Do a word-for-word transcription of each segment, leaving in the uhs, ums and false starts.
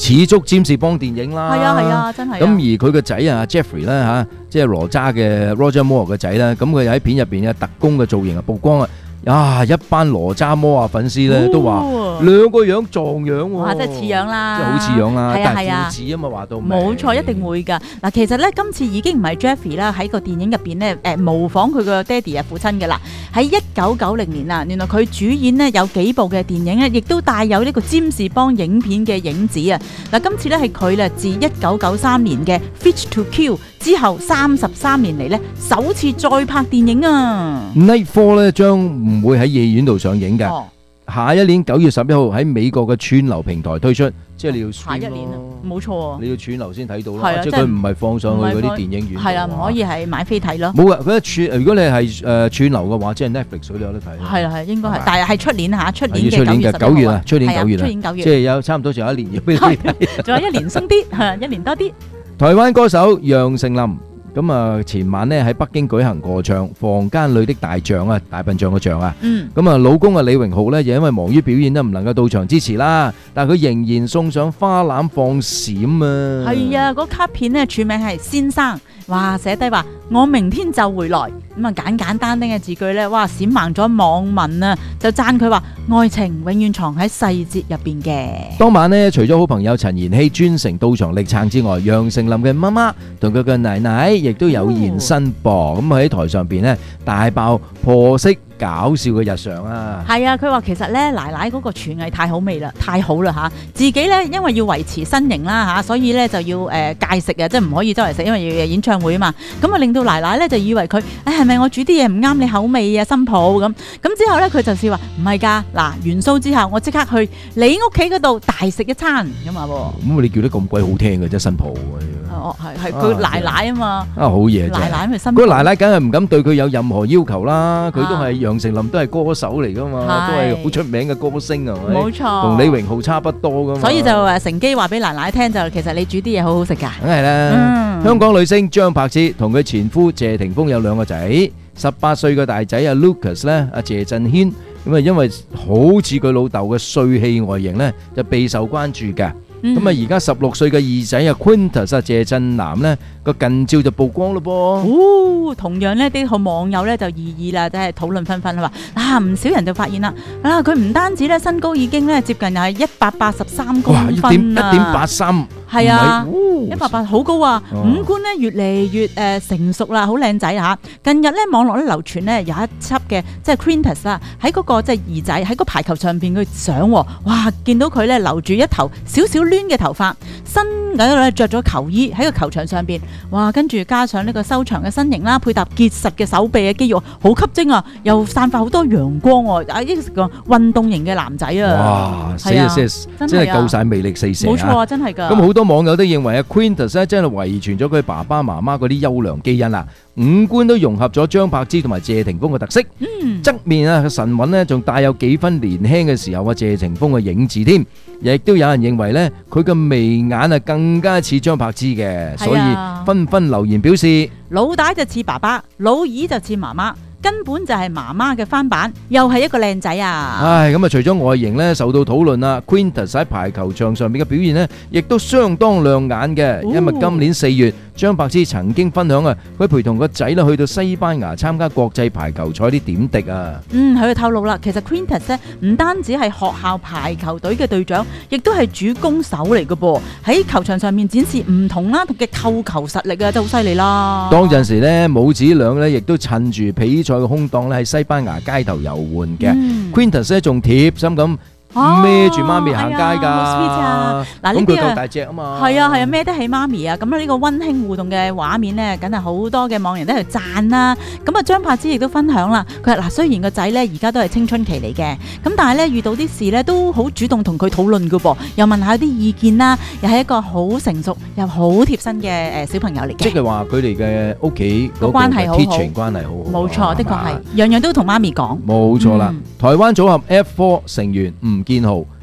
似足占士邦電影啦。 係啊係啊，真係啊。 咁而佢個仔啊 Jeffrey 咧嚇，即係羅渣嘅 Roger Moore 個仔咧，咁佢喺片入邊嘅特工嘅造型啊曝光啊，啊一班羅渣摩啊粉絲咧都話兩個樣撞樣喎， 哇！真係似樣啦， 即係好似樣啦， 係啊係啊， 但係父子啊嘛話到冇錯，一定會㗎。嗱，其實咧今次已經唔係 Jeffrey 啦，喺個電影入邊咧誒模仿佢個爹哋啊父親嘅啦。喺一九九零年啊，原來佢主演呢有幾部嘅電影咧，亦都帶有呢個占士邦影片嘅影子啊。嗱，今次咧係佢咧自一九九三年嘅 Fit to Kill 之後三十三年嚟咧首次再拍電影啊。 Nightfall 咧將唔會喺戲院度上映嘅。 哦下一年九月十一號喺美國嘅串流平台推出，即係你要下一年啊，冇錯啊， 你要串流先睇到係啊， 啦，即係佢唔係放上去嗰啲電影院。 係啊，唔可以係買飛睇咯。 冇啊，佢一串，如果你係誒串流嘅話，即係 Netflix 嗰度有得睇。 係啦係，應該係，但係係出年嚇，出年嘅出年嘅九月啊，出年九月啊， 出年九月， 即係有差唔多仲有一年要俾你睇， 仲有一年鬆啲，一年多啲。 台灣歌手楊丞琳。咁啊，前晚咧喺北京舉行歌唱《房間裏的大象》啊，大笨象嘅象啊。 嗯。 咁啊，老公啊李榮浩咧，就因為忙於表演咧，唔能夠到場支持啦。但係佢仍然送上花籃放閃啊。 係啊，嗰卡片咧署名係先生，哇寫低話我明天就回來。咁啊簡簡單單嘅字句咧，哇閃盲咗網民啊，就讚佢話愛情永遠藏喺細節入邊嘅。 當晚呢，除咗好朋友陳妍希專程到場力撐之外，楊丞琳嘅媽媽同佢嘅奶奶亦都有現身噃。咁喺、哦、台上邊呢，大爆破式搞笑嘅日常啊！ 係啊，佢話其實咧奶奶嗰個廚藝太好味啦，太好啦嚇！自己咧因為要維持身形啦嚇，所以咧就要誒、呃、戒食啊，即係唔可以周圍食，因為要演唱會啊嘛。咁啊令到奶奶咧就以為佢誒係咪我煮啲嘢唔啱你口味啊，新抱咁。咁之後咧佢就笑話唔係㗎，嗱完 show之後我即刻去你屋企嗰度大食一餐咁啊喎。 咁你叫得咁鬼好聽嘅啫，新抱。 哦，係係佢奶奶啊嘛。 啊好嘢啫！ 奶奶咪新抱。 嗰個奶奶梗係唔敢對佢有任何要求啦，佢都係楊丞琳都係歌手嚟噶嘛，都係好出名嘅歌星係咪？ 冇錯， 同李榮浩差不多噶嘛。 所以就誒乘機話俾奶奶聽，就其實你煮啲嘢好好食㗎。 梗係啦，嗯、香港女星張柏芝同佢前夫謝霆鋒有兩個仔，十八歲嘅大仔阿 Lucas 咧，阿謝振軒咁啊，因為好似佢老豆嘅帥氣外形咧，就備受關注嘅。咁啊，而家十六歲嘅二仔啊 Quintus 啊謝振南咧個近照就曝光咯噃。 哦，同樣呢啲好網友咧就異議啦，即係討論紛紛啦，話啊唔少人就發現啦，啊佢唔單止咧身高已經咧接近又係一百八十三公分啊， 一點八三， 係啊，一百八好高啊， 哦、 五官咧越嚟越誒、呃、成熟啦，好靚仔嚇。近日咧網絡咧流傳咧有一輯嘅即係 Quintus 啦，喺嗰個即係二仔喺個排球上邊嘅相，哇見到佢咧留住一頭少少攣嘅頭髮，身嗰度咧著咗球衣喺個球場上邊，哇！跟住加上呢個修長嘅身形啦，配搭結實嘅手臂嘅肌肉，好吸睛啊！又散發好多陽光喎，啊！一個運動型嘅男仔啊！ 哇！死啊死啊！真係夠晒魅力四射啊！ 冇錯啊，真係㗎。咁好多網友都認為啊 Quintus 咧真係遺傳咗佢爸爸媽媽嗰啲優良基因啦，五官都融合咗張柏芝同埋謝霆鋒嘅特色。嗯，側面啊神韻咧仲帶有幾分年輕嘅時候啊謝霆鋒嘅影子添。亦都有人認為咧，佢嘅眉眼啊更加似張柏芝嘅，所以紛紛留言表示： 老大就似爸爸，老二就似媽媽，根本就係媽媽嘅翻版，又係一個靚仔啊！ 唉，咁啊，除咗外形咧受到討論啦 ，Quintus 喺排球場上面嘅表現咧，亦都相當亮眼嘅。因為今年四月，張柏芝曾經分享啊，佢陪同個仔啦去到西班牙參加國際排球賽啲點滴啊。 嗯，佢就透露啦，其實 Quintus 咧唔單止係學校排球隊嘅隊長，亦都係主攻手嚟嘅噃。喺球場上面展示唔同啦嘅扣球實力啊，真係好犀利啦！ 當陣時咧，母子倆咧亦都趁住比賽嘅空檔咧喺西班牙街頭遊玩嘅。嗯、Quintus 咧仲貼心咁孭住媽咪行街㗎，嗱呢啲夠大隻啊嘛， 係啊係啊孭得起媽咪啊，咁啊呢個溫馨互動嘅畫面咧，梗係好多嘅網人都喺度讚啦。咁啊張柏芝亦都分享啦，佢話嗱雖然個仔咧而家都係青春期嚟嘅，咁但係咧遇到啲事咧都好主動同佢討論㗎噃，又問下啲意見啦，又係一個好成熟又好貼身嘅誒小朋友嚟嘅。 即係話佢哋嘅屋企個關係好好， 關係好好。 冇錯，的確係樣樣都同媽咪講。 冇錯啦，台灣組合 F 四 成員吳建豪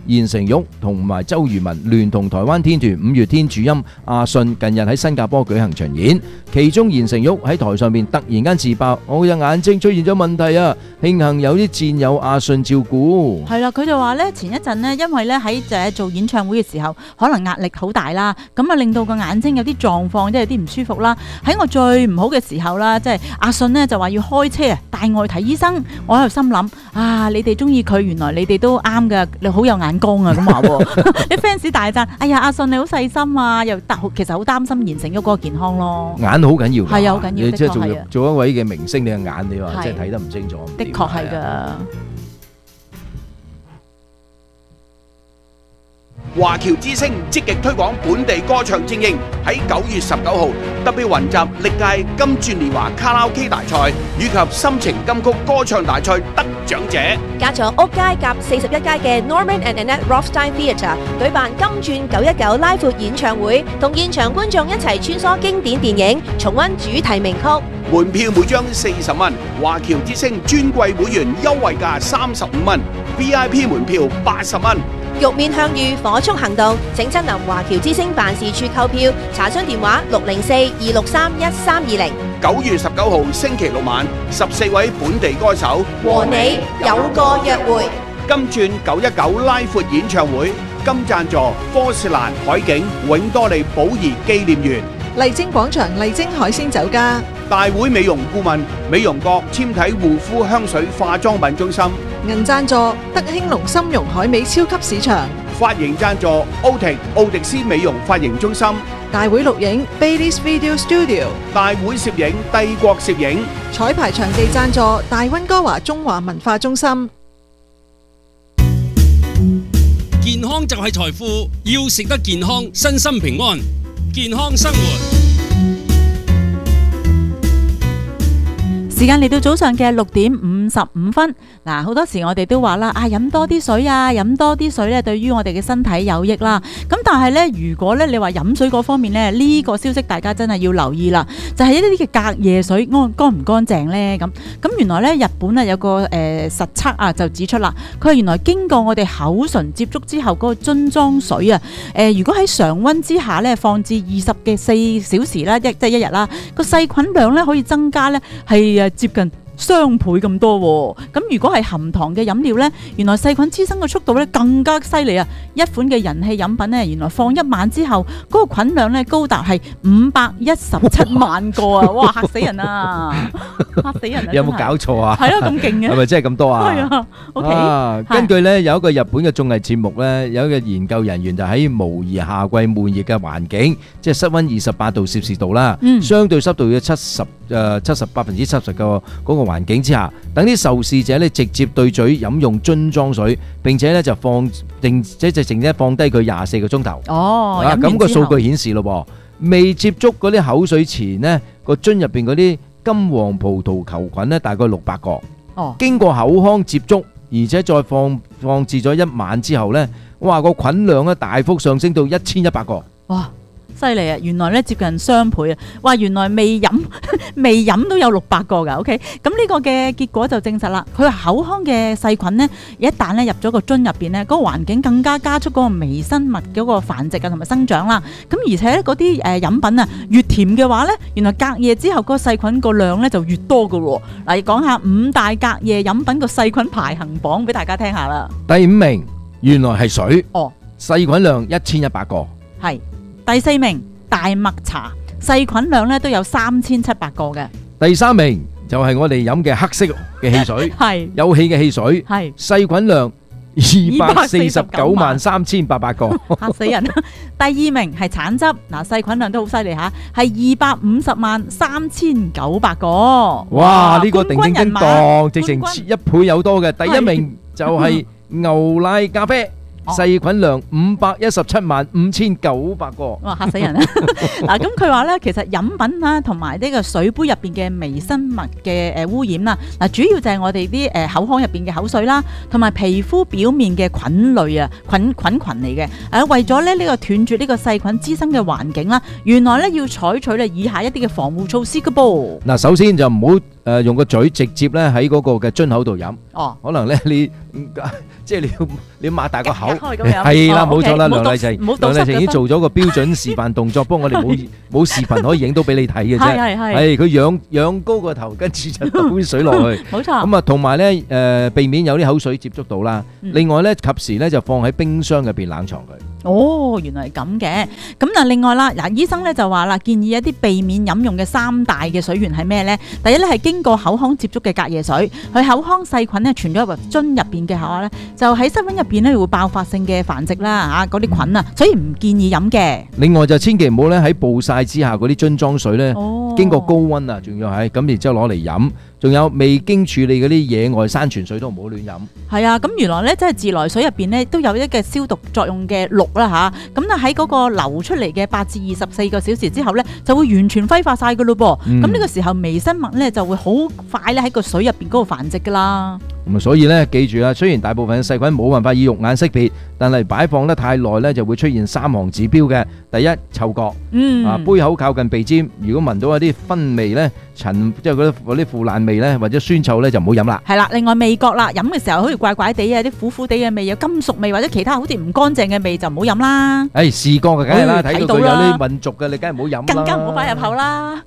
言承旭同埋周渝民聯同台灣天團五月天主音阿信近日喺新加坡舉行巡演，其中言承旭喺台上面突然間自爆，我嘅眼睛出現咗問題啊！慶幸有啲戰友阿信照顧。 係啦，佢就話咧前一陣呢，因為咧喺誒做演唱會嘅時候，可能壓力好大啦，咁啊令到個眼睛有啲狀況，即係有啲唔舒服啦。喺我最唔好嘅時候啦，即係阿信呢就話要開車啊帶我去睇醫生，我喺度心諗啊，你哋中意佢，原來你哋都啱噶，你好有眼光啊咁話喎。啲 fans 大讚，哎呀阿信你好細心啊，又得其實好擔心言承旭嗰個健康咯。 眼好緊要㗎， 係啊好緊要， 你即係做的確係啊做一位嘅明星，你嘅眼你話係即係睇得唔清楚， 的確係㗎。 華僑之聲積極推廣本地歌唱精英，喺九月十九號特別雲集歷屆金鑽年華卡拉 OK 大賽以及心情金曲歌唱大賽得獎者， 加咗屋街夾四十一街嘅 Norman and Annette Rothstein Theatre 舉辦金鑽九一九拉闊演唱會，同現場觀眾一齊穿梭經典電影，重溫主題名曲。 門票每張四十蚊，華僑之聲尊貴會員優惠價三十五蚊 ，V I P 門票八十蚊。 玉面向隅火速行動，請親臨華僑之聲辦事處購票，查詢電話六零四二六三一三二零。 九月十九號星期六晚，十四位本地歌手和你有個約會。 金鑽九一九拉闊演唱會，金贊助科士蘭海景永多利寶儀紀念園。 麗晶廣場麗晶海鮮酒家， 大會美容顧問美容閣纖體護膚香水化妝品中心， 銀贊助德興隆參茸海味超級市場， 髮型贊助奧婷奧迪斯美容髮型中心， 大會錄影 Baileys Video Studio， 大會攝影帝國攝影， 彩排場地贊助大溫哥華中華文化中心。 健康就係財富，要食得健康，身心平安，健康生活。 時間嚟到早上嘅六點五十五分，嗱好多時我哋都話啦，啊飲多啲水啊，飲多啲水咧，對於我哋嘅身體有益啦。咁但係咧，如果咧你話飲水嗰方面咧，呢個消息大家真係要留意啦，就係一啲嘅隔夜水安乾唔乾淨咧？咁咁原來咧日本啊有個誒實測啊就指出啦，佢話原來經過我哋口唇接觸之後嗰個樽裝水啊，誒如果喺常溫之下咧放置二十嘅四小時啦，一即係一日啦，個細菌量咧可以增加咧係接近雙倍咁多喎，咁如果係含糖嘅飲料呢，原來細菌滋生嘅速度咧更加犀利啊！一款嘅人氣飲品呢，原來放一晚之後，嗰、那個菌量咧高達係五百一十七萬個啊！哇，嚇死人啊！嚇死人啊！ 有冇搞錯啊？ 係咯，咁勁嘅， 係咪真係咁多啊？ 係啊，OK 啊。根據咧有一個日本嘅綜藝節目咧，有一個研究人員就喺模擬夏季悶熱嘅環境，即係室溫二十八度攝氏度啦， 嗯、相對濕度要七十誒七十百分之七十個嗰個環境之下，等啲受試者咧直接對嘴飲用樽裝水，並且咧就放定即係淨係放低佢廿四個鐘頭。 哦， 啊，咁個數據顯示咯，未接觸嗰啲口水前呢，個樽入邊嗰啲金黃葡萄球菌咧大概六百個。 哦，經過口腔接觸，而且再放放置咗一晚之後咧，哇個菌量咧大幅上升到一千一百個。 哇！犀利啊！原來咧接近雙倍啊！哇！原來未飲未飲都有六百個㗎。OK，咁呢個嘅結果就證實啦。佢口腔嘅細菌呢，一旦咧入咗個樽入邊呢，嗰個環境更加加速嗰個微生物嗰個繁殖啊同埋生長啦。咁而且嗰啲誒飲品啊越甜嘅話呢，原來隔夜之後嗰個細菌個量咧就越多㗎喎。嗱，講下五大隔夜飲品個細菌排行榜俾大家聽下啦。 第五名原來係水， 哦， 細菌量一千一百個。 係。第四名大麥茶，細菌量咧都有三千七百個嘅。 第三名就係我哋飲嘅黑色嘅汽水， 係有氣嘅汽水，係細菌量二百四十九萬三千八百個， 嚇死人！第二名係橙汁，嗱細菌量都好犀利嚇，係二百五十萬三千九百個。 哇！呢個定定叮當，直情一倍有多嘅。第一名就係牛奶咖啡。細菌量五百一十七萬五千九百個， 哇嚇死人啊！嗱，咁佢話咧，其實飲品啦，同埋呢個水杯入邊嘅微生物嘅誒污染啦，嗱主要就係我哋啲誒口腔入邊嘅口水啦，同埋皮膚表面嘅菌類啊，菌菌群嚟嘅。誒為咗咧呢個斷絕呢個細菌滋生嘅環境啦，原來咧要採取咧以下一啲嘅防護措施嘅噃。 嗱，首先就唔好誒用個嘴直接咧喺嗰個嘅樽口度飲。 哦， 可能咧你即係你要你要擘大個口， 開咁樣係啦， 哦冇錯啦， OK， 梁麗靜， 唔好倒梁麗靜已經濕做咗個標準示範動作，不過我哋冇冇視頻可以影到俾你睇嘅啫。 係係係係佢仰仰高個頭，跟住就倒啲水落去。 冇錯。 咁啊，同埋咧誒，避免有啲口水接觸到啦。 嗯另外咧，及時咧就放喺冰箱入邊冷藏佢。 哦，原來係咁嘅。咁嗱，另外啦，嗱，醫生咧就話啦，建議一啲避免飲用嘅三大嘅水源係咩咧？第一咧係經過口腔接觸嘅隔夜水，佢口腔細菌咧傳咗入樽入邊嘅話咧，就喺室溫入邊咧會爆發性嘅繁殖啦嚇，嗰啲菌啊，所以唔建議飲嘅。 另外就千祈唔好咧喺暴曬之下嗰啲樽裝水咧， 哦， 經過高溫啊，仲要係咁，然之後攞嚟飲。仲有未經處理嗰啲野外山泉水都唔好亂飲。 係啊，咁原來咧即係自來水入邊咧都有一個消毒作用嘅氯啦吓，咁啊喺嗰個流出嚟嘅八至二十四個小時之後咧，就會完全揮發晒噶咯噃。咁呢、嗯、個時候微生物咧就會好快咧喺個水入邊嗰度繁殖噶啦。咁啊，所以咧記住啦，雖然大部分嘅細菌冇辦法以肉眼識別，但係擺放得太耐咧就會出現三項指標嘅。第一，嗅覺，嗯啊，杯口靠近鼻尖，如果聞到一啲燻味咧、陳即係嗰啲嗰啲腐爛味咧，或者酸臭咧就唔好飲啦。 係啦，另外味覺啦，飲嘅時候好似怪怪地啊，啲苦苦地嘅味，有金屬味或者其他好似唔乾淨嘅味就唔好飲啦。誒、 哎，視覺嘅梗係啦，睇到佢有啲混濁嘅，你梗係唔好飲啦。 更加唔好擺入口啦。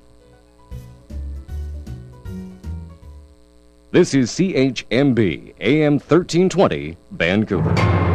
This is C H M B A M thirteen twenty Vancouver。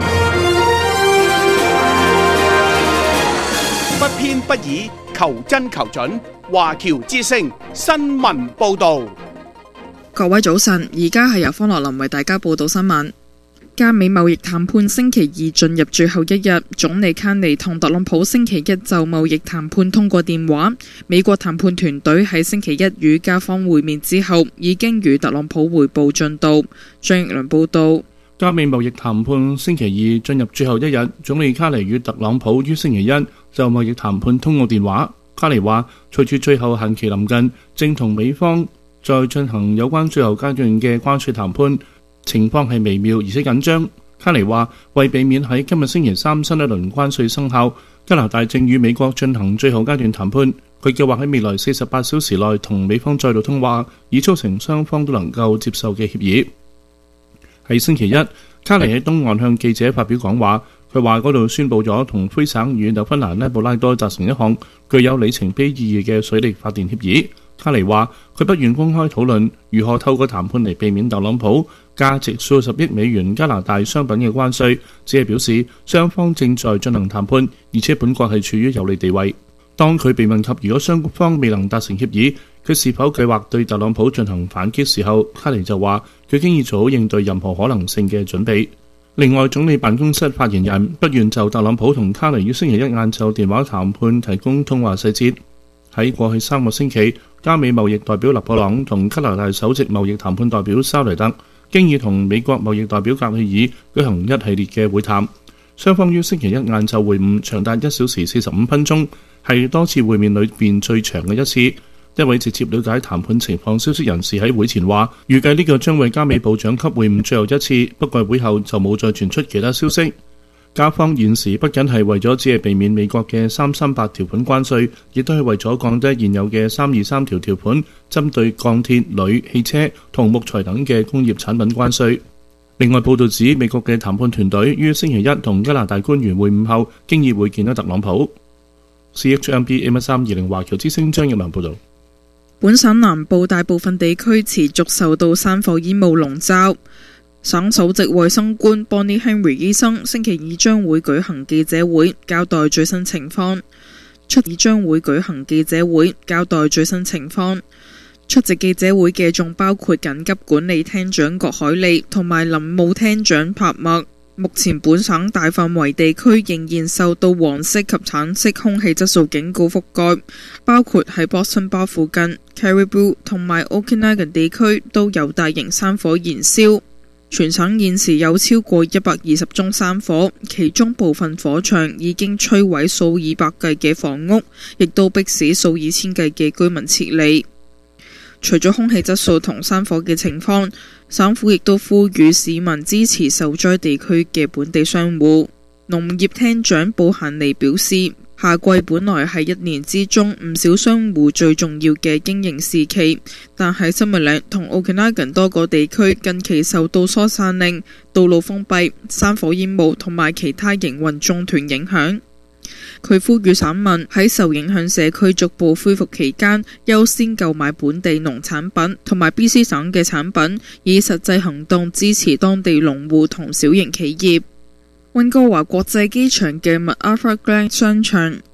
不偏不倚，求真求準。華僑之聲新聞報導。 各位早晨，而家係由方樂林為大家報道新聞。加美貿易談判星期二進入最後一日，總理卡尼同特朗普星期一就貿易談判通過電話。美國談判團隊喺星期一與加方會面之後，已經與特朗普匯報進度。張奕良報道。 加美貿易談判星期二進入最後一日，總理卡尼與特朗普於星期一就貿易談判通過電話。卡尼話，隨住最後限期臨近，正同美方在進行有關最後階段嘅關稅談判，情況係微妙而且緊張。卡尼話，為避免喺今日星期三新一輪關稅生效，加拿大正與美國進行最後階段談判。佢計劃喺未來四十八小時內同美方再度通話，以促成雙方都能夠接受嘅協議。喺星期一，卡尼喺東岸向記者發表講話，佢話嗰度宣佈咗同魁省與紐芬蘭拉布拉多達成一項具有里程碑意義嘅水力發電協議。卡尼話佢不願公開討論如何透過談判嚟避免特朗普價值數十億美元加拿大商品嘅關稅，只係表示雙方正在進行談判，而且本國係處於有利地位。當佢被問及如果雙方未能達成協議，佢是否計劃對特朗普進行反擊時候，卡尼就話佢經已做好應對任何可能性嘅準備。另外，總理辦公室發言人不願就特朗普同卡尼於星期一晏晝電話談判提供通話細節。喺過去三個星期，加美貿易代表勒布朗同加拿大首席貿易談判代表沙雷特經已同美國貿易代表格里爾舉行一系列嘅會談，雙方於星期一晏晝會晤，長達一小時四十五分鐘，係多次會面裏邊最長嘅一次。一位直接了解談判情況消息人士喺會前話，預計呢個將會加美部長級會晤最後一次，不過會後就冇再傳出其他消息。加方現時不僅係為咗只係避免美國嘅三三八條款關稅，亦都係為咗降低現有嘅三二三條條款針對鋼鐵、鋁、汽車同木材等嘅工業產品關稅。另外報道指，美國嘅談判團隊於星期一同加拿大官員會晤後，經已會見到特朗普。C H M B M 三二零華僑之聲張日良報導。 本省南部大部分地區持續受到山火煙霧籠罩。省首席衛生官 Bonnie Henry 醫生星期二將會舉行記者會，交代最新情況。出席將會舉行記者會，交代最新情況。出席記者會嘅仲包括緊急管理廳長郭海利同埋林務廳長柏默。目前本省大範圍地區仍然受到黃色及橙色空氣質素警告覆蓋，包括喺 Boston Bar 附近、Caribou 同埋 Okanagan 地區都有大型山火燃燒。全省現時有超過一百二十宗山火，其中部分火場已經摧毀數以百計嘅房屋，亦都迫使數以千計嘅居民撤離。除咗空氣質素同山火嘅情況，省府亦都呼籲市民支持受災地區嘅本地商戶。農業廳長布閒尼表示，下夏季本來係一年之中唔少商戶最重要嘅經營時期，但係新米嶺同奧克拉根多個地區近期受到疏散令、道路封閉、山火煙霧同埋其他營運中斷影響。佢呼籲省民喺受影響社區逐步恢復期間，優先購買本地農產品同埋 B C 省嘅產品，以實際行動支持當地農戶同小型企業。溫哥華國際機場嘅 MacArthur Glen 商場